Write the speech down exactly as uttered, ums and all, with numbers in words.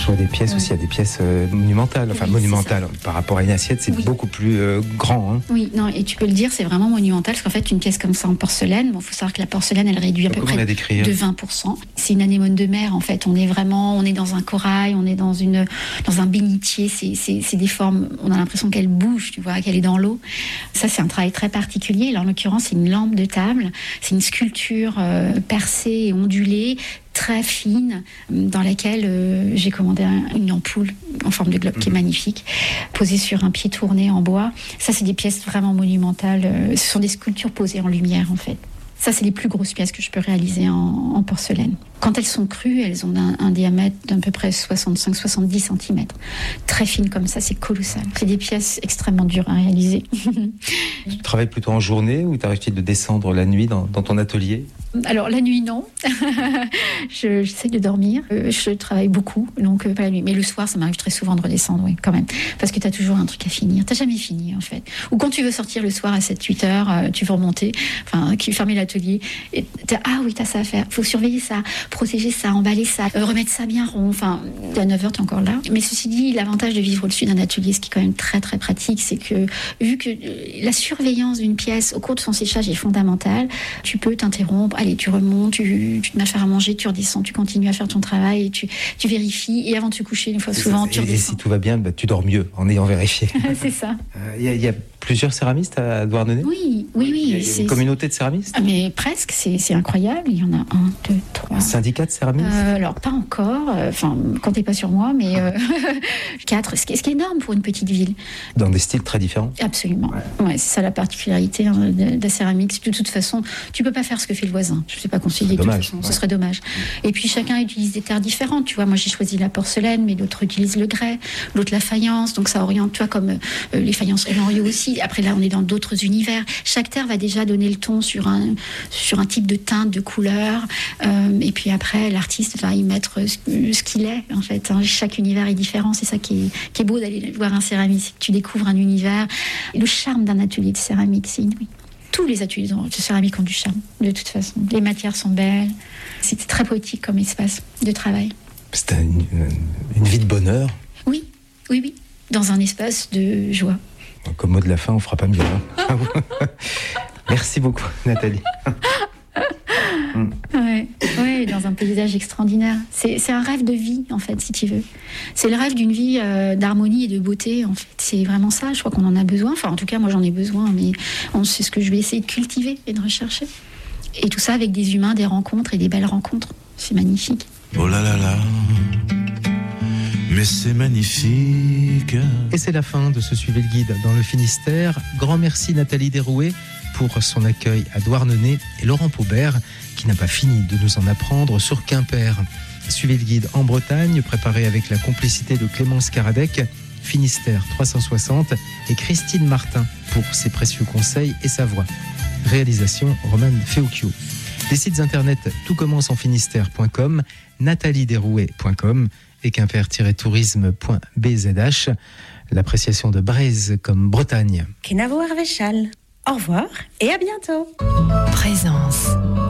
Je vois des pièces Ouais. aussi, il y a des pièces euh, monumentales, enfin Oui, monumentales par rapport à une assiette, c'est Oui. beaucoup plus euh, grand. Hein. Oui, non, et tu peux le dire, c'est vraiment monumental, parce qu'en fait, une pièce comme ça en porcelaine, il faut savoir que la porcelaine, elle réduit à peu Comment près la décrire ? de vingt pour cent. C'est une anémone de mer, en fait. On est vraiment, on est dans un corail, on est dans une, dans un bénitier. C'est, c'est, c'est des formes, on a l'impression qu'elle bouge, tu vois, qu'elle est dans l'eau. Ça, c'est un travail très particulier. Là, en l'occurrence, c'est une lampe de table. C'est une sculpture euh, percée et ondulée, très fine, dans laquelle euh, j'ai commandé un, une ampoule en forme de globe qui est magnifique, posée sur un pied tourné en bois. Ça, c'est des pièces vraiment monumentales. Euh, ce sont des sculptures posées en lumière, en fait. Ça, c'est les plus grosses pièces que je peux réaliser en, en porcelaine. Quand elles sont crues, elles ont un, un diamètre d'à peu près soixante-cinq à soixante-dix centimètres. Très fines comme ça, c'est colossal. C'est des pièces extrêmement dures à réaliser. Tu travailles plutôt en journée ou t'arrives-t-il de descendre la nuit dans, dans ton atelier ? Alors, la nuit, non. je, j'essaie de dormir. Euh, je travaille beaucoup, donc euh, pas la nuit. Mais le soir, ça m'arrive très souvent de redescendre, oui, quand même. Parce que tu as toujours un truc à finir. Tu n'as jamais fini, en fait. Ou quand tu veux sortir le soir à sept huit heures, euh, tu veux remonter, enfin, fermer l'atelier. Et t'as, ah oui, tu as ça à faire. Il faut surveiller ça, protéger ça, emballer ça, euh, remettre ça bien rond. Enfin, à neuf heures, tu es encore là. Mais ceci dit, l'avantage de vivre au-dessus d'un atelier, ce qui est quand même très, très pratique, c'est que, vu que euh, la surveillance d'une pièce au cours de son séchage est fondamentale, tu peux t'interrompre. Allez, tu remontes, tu, tu te mets à faire à manger, tu redescends, tu continues à faire ton travail, et tu, tu vérifies. Et avant de te coucher, une fois souvent, tu et, et redescends. si tout va bien, bah, tu dors mieux en ayant vérifié. C'est ça. Il euh, y, y a plusieurs céramistes à Douarnenez ? Oui, oui, oui. Il y a, y a c'est, une communauté de céramistes ? Ah, mais presque, c'est, c'est incroyable. Il y en a un, deux, trois. Un syndicat de céramistes ? euh, Alors, pas encore. Enfin, euh, comptez pas sur moi, mais euh, quatre. Ce qui, est, ce qui est énorme pour une petite ville. Dans des styles très différents ? Absolument. Ouais. Ouais, c'est ça la particularité hein, de, de la céramique. De toute façon, tu peux pas faire ce que fait le voisin. Je ne sais pas conseiller. De toute façon, ouais. Ce serait dommage. Et puis chacun utilise des terres différentes. Tu vois, moi j'ai choisi la porcelaine, mais d'autres utilisent le grès, l'autre la faïence. Donc ça oriente, tu vois, comme euh, les faïenceries Loriot aussi. Après là, on est dans d'autres univers. Chaque terre va déjà donner le ton sur un sur un type de teinte, de couleur. Euh, et puis après, l'artiste va y mettre ce, ce qu'il est. En fait, hein. Chaque univers est différent. C'est ça qui est, qui est beau d'aller voir un céramiste, c'est que tu découvres un univers. Et le charme d'un atelier de céramique, c'est inouï. Tous les ateliers de céramique ont du charme, de toute façon. Les matières sont belles. C'était très poétique comme espace de travail. C'était une, une vie de bonheur. Oui, oui, oui. Dans un espace de joie. Comme mot de la fin, on fera pas mieux. Hein. Merci beaucoup, Nathalie. Ouais, ouais, dans un paysage extraordinaire. C'est, c'est un rêve de vie, en fait, si tu veux. C'est le rêve d'une vie euh, d'harmonie et de beauté, en fait. C'est vraiment ça, je crois qu'on en a besoin. Enfin, en tout cas, moi, j'en ai besoin, mais on, c'est ce que je vais essayer de cultiver et de rechercher. Et tout ça avec des humains, des rencontres et des belles rencontres. C'est magnifique. Oh là là là, mais c'est magnifique. Et c'est la fin de ce Suivez le Guide dans le Finistère. Grand merci Nathalie Derouet pour son accueil à Douarnenez et Laurent Paubert qui n'a pas fini de nous en apprendre sur Quimper. Suivez le Guide en Bretagne, préparé avec la complicité de Clémence Karadec, Finistère trois cent soixante et Christine Martin pour ses précieux conseils et sa voix. Réalisation Roman Feocchio. Les sites internet tout commence en finistère point com, nathalie derouet point com et quimper-tourisme point b z h. L'appréciation de Braise comme Bretagne. Kenavo Arvéchal. Au revoir et à bientôt. Présence.